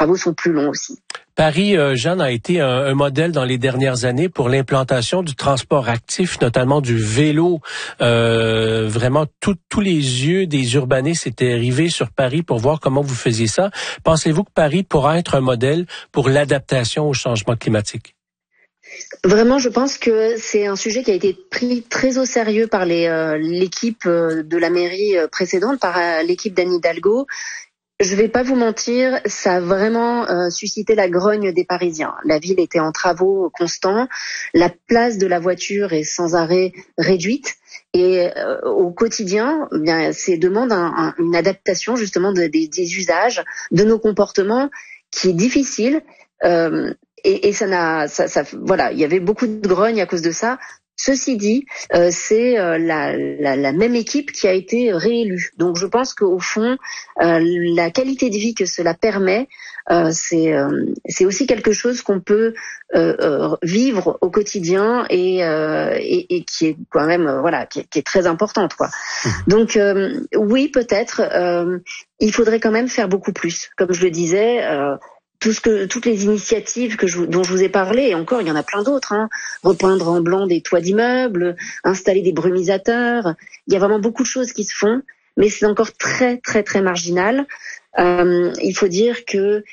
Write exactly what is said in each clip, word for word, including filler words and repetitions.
travaux sont plus longs aussi. Paris, euh, Jeanne, a été un, un modèle dans les dernières années pour l'implantation du transport actif, notamment du vélo. Euh, vraiment, tout, tous les yeux des urbanistes étaient rivés sur Paris pour voir comment vous faisiez ça. Pensez-vous que Paris pourra être un modèle pour l'adaptation au changement climatique? Vraiment, je pense que c'est un sujet qui a été pris très au sérieux par les, euh, l'équipe de la mairie précédente, par euh, l'équipe d'Anne Hidalgo. Je vais pas vous mentir, ça a vraiment euh, suscité la grogne des Parisiens. La ville était en travaux constants, la place de la voiture est sans arrêt réduite. Et euh, au quotidien, eh bien, c'est demande un, un, une adaptation justement de, des, des usages, de nos comportements, qui est difficile. Euh, et, et ça n'a, ça, ça, voilà, il y avait beaucoup de grogne à cause de ça. Ceci dit, euh, c'est euh, la, la, la même équipe qui a été réélue. Donc je pense qu'au fond, euh, la qualité de vie que cela permet, euh, c'est, euh, c'est aussi quelque chose qu'on peut euh, euh, vivre au quotidien et, euh, et, et qui est quand même, euh, voilà, qui est, qui est très importante, quoi. Mmh. Donc euh, oui, peut-être, euh, il faudrait quand même faire beaucoup plus. Comme je le disais. Euh, Tout ce que, toutes les initiatives que je, dont je vous ai parlé, et encore il y en a plein d'autres, hein, repeindre en blanc des toits d'immeubles, installer des brumisateurs, il y a vraiment beaucoup de choses qui se font, mais c'est encore très très très marginal. Euh, il faut dire que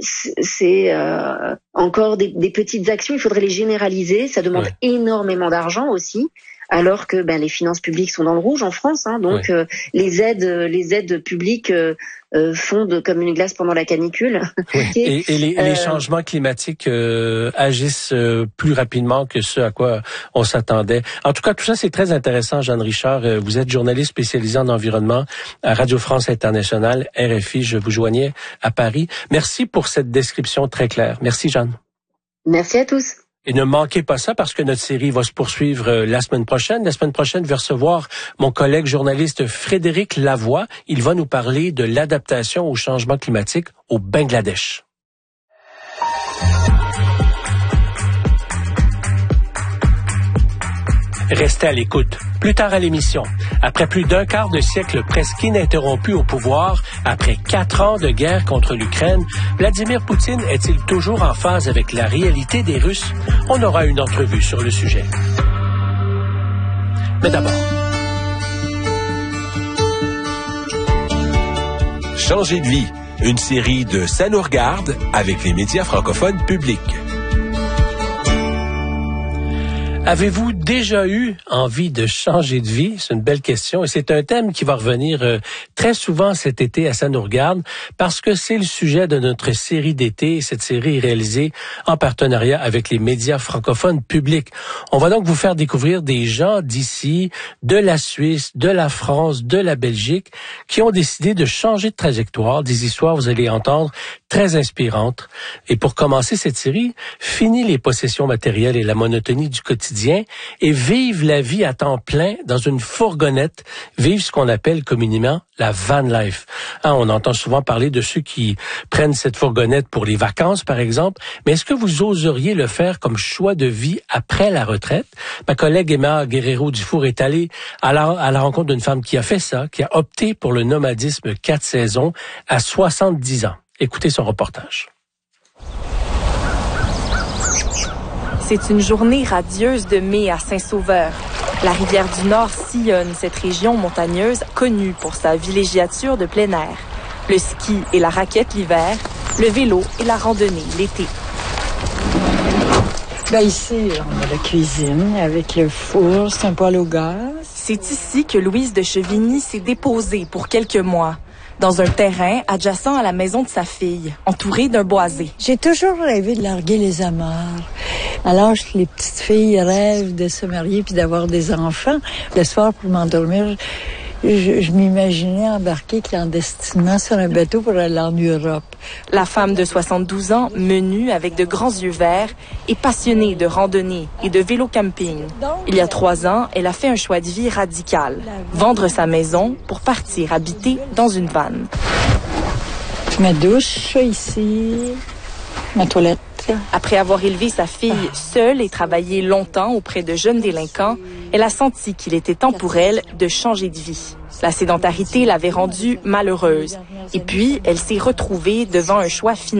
c'est euh, encore des, des petites actions, il faudrait les généraliser, ça demande ouais. énormément d'argent aussi. Alors que ben les finances publiques sont dans le rouge en France, hein, donc oui. euh, les aides, les aides publiques euh, euh, fondent comme une glace pendant la canicule. Oui. et, et les, euh, les changements climatiques euh, agissent euh, plus rapidement que ce à quoi on s'attendait. En tout cas, tout ça c'est très intéressant, Jeanne Richard. Vous êtes journaliste spécialisée en environnement à Radio France Internationale, R F I. Je vous joignais à Paris. Merci pour cette description très claire. Merci, Jeanne. Merci à tous. Et ne manquez pas ça parce que notre série va se poursuivre la semaine prochaine. La semaine prochaine, je vais recevoir mon collègue journaliste Frédéric Lavoie. Il va nous parler de l'adaptation au changement climatique au Bangladesh. Restez à l'écoute. Plus tard à l'émission, après plus d'un quart de siècle presque ininterrompu au pouvoir, après quatre ans de guerre contre l'Ukraine, Vladimir Poutine est-il toujours en phase avec la réalité des Russes? On aura une entrevue sur le sujet. Mais d'abord... Changer de vie, une série de Ça nous regarde avec les médias francophones publics. Avez-vous déjà eu envie de changer de vie? C'est une belle question et c'est un thème qui va revenir euh, très souvent cet été à Ça nous regarde parce que c'est le sujet de notre série d'été. Cette série est réalisée en partenariat avec les médias francophones publics. On va donc vous faire découvrir des gens d'ici, de la Suisse, de la France, de la Belgique qui ont décidé de changer de trajectoire. Des histoires, vous allez entendre, très inspirantes. Et pour commencer cette série, fini les possessions matérielles et la monotonie du quotidien et vivre la vie à temps plein dans une fourgonnette, vivre ce qu'on appelle communément la van life. Hein, on entend souvent parler de ceux qui prennent cette fourgonnette pour les vacances, par exemple, mais est-ce que vous oseriez le faire comme choix de vie après la retraite? Ma collègue Emma Guerrero-Dufour est allée à la, à la rencontre d'une femme qui a fait ça, qui a opté pour le nomadisme quatre saisons à soixante-dix ans. Écoutez son reportage. C'est une journée radieuse de mai à Saint-Sauveur. La rivière du Nord sillonne cette région montagneuse connue pour sa villégiature de plein air. Le ski et la raquette l'hiver, le vélo et la randonnée l'été. Ben ici, on a la cuisine avec le four, c'est un poêle au gaz. C'est ici que Louise de Chevigny s'est déposée pour quelques mois. Dans un terrain adjacent à la maison de sa fille, entourée d'un boisé. J'ai toujours rêvé de larguer les amarres. À l'âge que les petites filles rêvent de se marier puis d'avoir des enfants, le soir pour m'endormir, je, je m'imaginais embarquer clandestinement sur un bateau pour aller en Europe. La femme de soixante-douze ans, menue avec de grands yeux verts, est passionnée de randonnée et de vélo camping. Il y a trois ans, elle a fait un choix de vie radical. Vendre sa maison pour partir habiter dans une vanne. Ma douche ici, ma toilette. Après avoir élevé sa fille seule et travaillé longtemps auprès de jeunes délinquants, elle a senti qu'il était temps pour elle de changer de vie. La sédentarité l'avait rendue malheureuse. Et puis, elle s'est retrouvée devant un choix financier.